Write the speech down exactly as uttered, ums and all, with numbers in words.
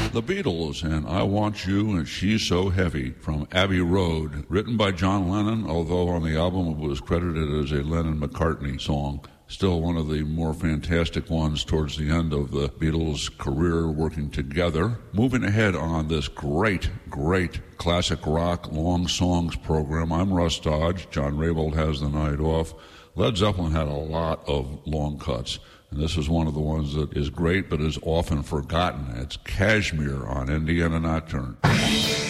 The Beatles and I Want You and She's So Heavy from Abbey Road, written by John Lennon, although on the album it was credited as a Lennon-McCartney song. Still one of the more fantastic ones towards the end of the Beatles' career working together. Moving ahead on this great, great classic rock long songs program, I'm Russ Dodge. John Raybould has the night off. Led Zeppelin had a lot of long cuts, and this is one of the ones that is great but is often forgotten. It's Kashmir on Indiana Nocturne.